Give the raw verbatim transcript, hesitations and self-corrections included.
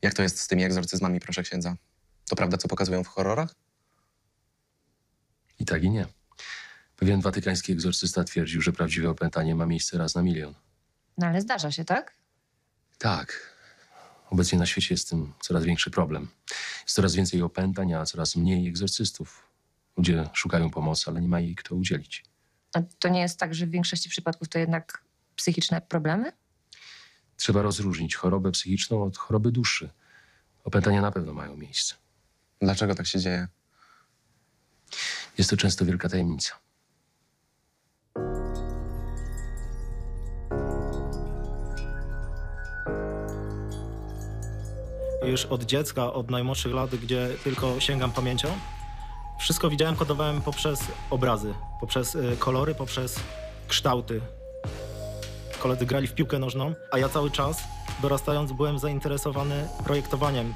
Jak to jest z tymi egzorcyzmami, proszę księdza? To prawda, co pokazują w horrorach? I tak i nie. Pewien watykański egzorcysta twierdził, że prawdziwe opętanie ma miejsce raz na milion. No ale zdarza się, tak? Tak. Obecnie na świecie jest z tym coraz większy problem. Jest coraz więcej opętań, a coraz mniej egzorcystów. Ludzie szukają pomocy, ale nie ma jej kto udzielić. A to nie jest tak, że w większości przypadków to jednak psychiczne problemy? Trzeba rozróżnić chorobę psychiczną od choroby duszy. Opętania na pewno mają miejsce. Dlaczego tak się dzieje? Jest to często wielka tajemnica. Już od dziecka, od najmłodszych lat, gdzie tylko sięgam pamięcią, wszystko widziałem, kodowałem poprzez obrazy, poprzez y, kolory, poprzez kształty. Koledzy grali w piłkę nożną, a ja cały czas, dorastając, byłem zainteresowany projektowaniem